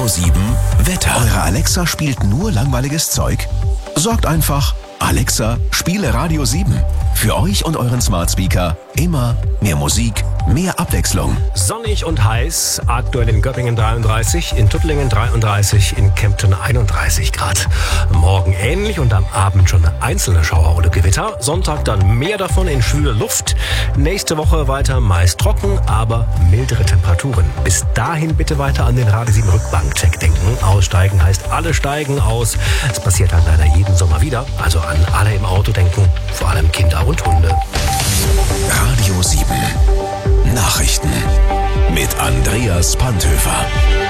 Radio 7 Wetter. Eure Alexa spielt nur langweiliges Zeug? Sorgt einfach, Alexa, spiele Radio 7. Für euch und euren Smart Speaker immer mehr Musik, mehr Abwechslung. Sonnig und heiß, aktuell in Göppingen 33, in Tuttlingen 33, in Kempten 31 Grad. Morgen ähnlich und am Abend schon einzelne Schauer oder Gewitter. Sonntag dann mehr davon in schwüler Luft. Nächste Woche weiter meist trocken, aber mildere Temperaturen. Bis dahin bitte weiter an den Radio 7 Rückbankcheck denken. Aussteigen heißt alle steigen aus. Es passiert dann leider jeden Sommer wieder. Also an alle im Auto denken, vor allem Kinder und Hunde. Radio 7 Nachrichten mit Andreas Panthöfer.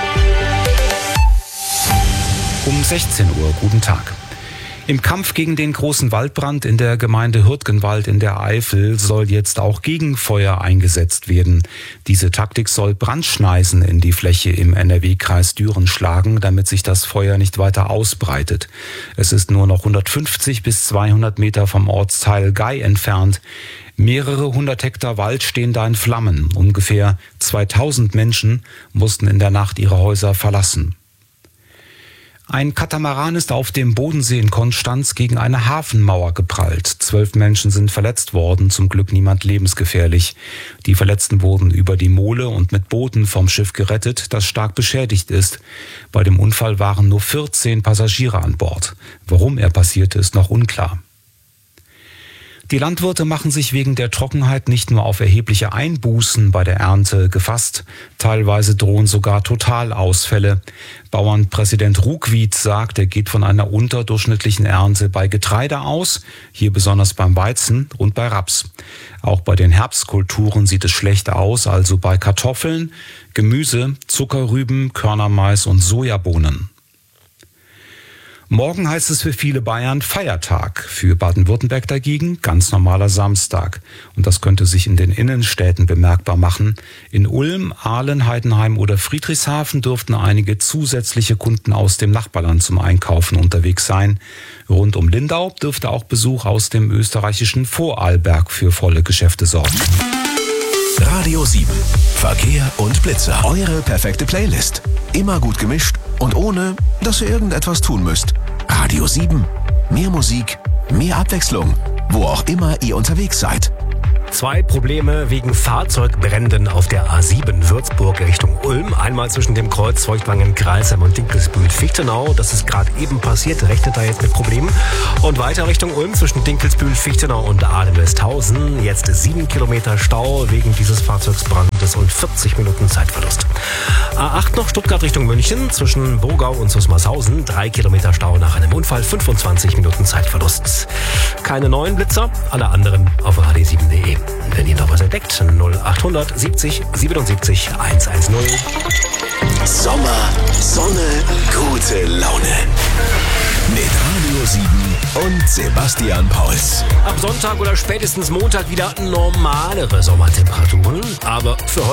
Um 16 Uhr, guten Tag. Im Kampf gegen den großen Waldbrand in der Gemeinde Hürtgenwald in der Eifel soll jetzt auch Gegenfeuer eingesetzt werden. Diese Taktik soll Brandschneisen in die Fläche im NRW-Kreis Düren schlagen, damit sich das Feuer nicht weiter ausbreitet. Es ist nur noch 150 bis 200 Meter vom Ortsteil Gei entfernt. Mehrere hundert Hektar Wald stehen da in Flammen. Ungefähr 2000 Menschen mussten in der Nacht ihre Häuser verlassen. Ein Katamaran ist auf dem Bodensee in Konstanz gegen eine Hafenmauer geprallt. 12 Menschen sind verletzt worden, zum Glück niemand lebensgefährlich. Die Verletzten wurden über die Mole und mit Booten vom Schiff gerettet, das stark beschädigt ist. Bei dem Unfall waren nur 14 Passagiere an Bord. Warum er passierte, ist noch unklar. Die Landwirte machen sich wegen der Trockenheit nicht nur auf erhebliche Einbußen bei der Ernte gefasst, teilweise drohen sogar Totalausfälle. Bauernpräsident Ruckwied sagt, er geht von einer unterdurchschnittlichen Ernte bei Getreide aus, hier besonders beim Weizen und bei Raps. Auch bei den Herbstkulturen sieht es schlecht aus, also bei Kartoffeln, Gemüse, Zuckerrüben, Körnermais und Sojabohnen. Morgen heißt es für viele Bayern Feiertag, für Baden-Württemberg dagegen ganz normaler Samstag. Und das könnte sich in den Innenstädten bemerkbar machen. In Ulm, Aalen, Heidenheim oder Friedrichshafen dürften einige zusätzliche Kunden aus dem Nachbarland zum Einkaufen unterwegs sein. Rund um Lindau dürfte auch Besuch aus dem österreichischen Vorarlberg für volle Geschäfte sorgen. Radio 7 Verkehr und Blitzer. Eure perfekte Playlist. Immer gut gemischt und ohne, dass ihr irgendetwas tun müsst. Radio 7. Mehr Musik, mehr Abwechslung. Wo auch immer ihr unterwegs seid. 2 Probleme wegen Fahrzeugbränden auf der A7 Würzburg Richtung Ulm. Einmal zwischen dem Kreuz Feuchtwangen-Kreisheim und Dinkelsbühl-Fichtenau. Das ist gerade eben passiert, rechnet da jetzt mit Problemen. Und weiter Richtung Ulm zwischen Dinkelsbühl-Fichtenau und Aalen-Westhausen. Jetzt 7 Kilometer Stau wegen dieses Fahrzeugsbrandes und 40 Minuten Zeitverlust. A8 noch Stuttgart Richtung München zwischen Bogau und Susmarshausen. 3 Kilometer Stau nach einem Unfall, 25 Minuten Zeitverlust. Keine neuen Blitzer, alle anderen auf radio7.de. Wenn ihr noch was entdeckt, 0800 70 77 110. Sommer, Sonne, gute Laune. Mit Radio 7 und Sebastian Pauls. Ab Sonntag oder spätestens Montag wieder normalere Sommertemperaturen. Aber für heute